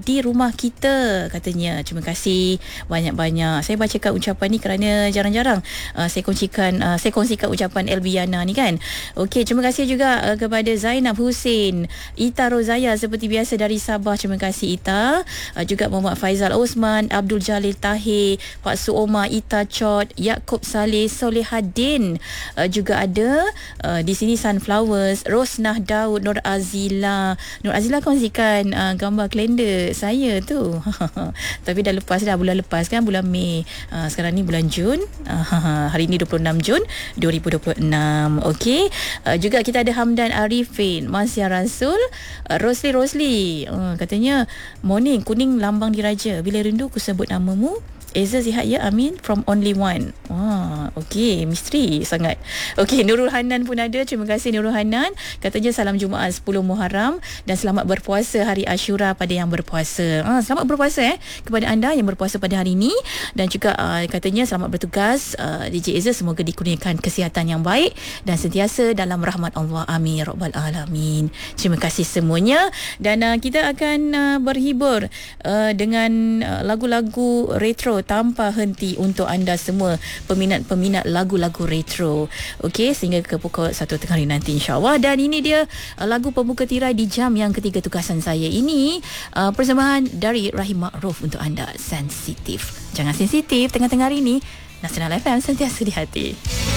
di rumah kita, katanya. Terima kasih banyak-banyak. Saya bacakan ucapan ni kerana jarang-jarang saya kongsikan ucapan Elviana ni kan. Okey, terima kasih juga kepada Zainab Husin, Ita Rozaya seperti biasa dari Sabah. Terima kasih Ita. Juga Muhammad Faizal Osman, Abdul Jalil Tahir, Pak Suoma, Ita Chot, Yaakob Saleh, Solehadin. Juga ada di sini Sunflowers, Rosnah Daud, Nur Azila kongsikan gambar kalender saya tu. Tapi dah lepas dah, bulan lepas kan, bulan Mei. Sekarang ni bulan Jun. Hari ni 26 Jun 2026. Okey. Juga kita ada Hamdan Arifin, Masya Rasul, Rosli. Katanya, morning, kuning lambang diraja. Bila rindu ku sebut namamu. Eza sihat ya, amin, from Only One. Wah, okey, misteri sangat. Okey, Nurul Hanan pun ada. Terima kasih Nurul Hanan. Katanya salam Jumaat 10 Muharram dan selamat berpuasa hari Ashura pada yang berpuasa. Selamat berpuasa kepada anda yang berpuasa pada hari ini. Dan juga katanya selamat bertugas DJ Eza, semoga dikurniakan kesihatan yang baik dan sentiasa dalam rahmat Allah. Amin ya rabbal alamin. Terima kasih semuanya. Dan kita akan berhibur dengan lagu-lagu retro tanpa henti untuk anda semua peminat-peminat lagu-lagu retro. Okey, sehingga ke pukul 1 tengah hari nanti insya-Allah. Dan ini dia lagu pembuka tirai di jam yang ketiga tugasan saya ini, persembahan dari Rahim Ma'ruf untuk anda. Sensitif. Jangan sensitif tengah-tengah hari ini. Nasional FM, sentiasa di hati.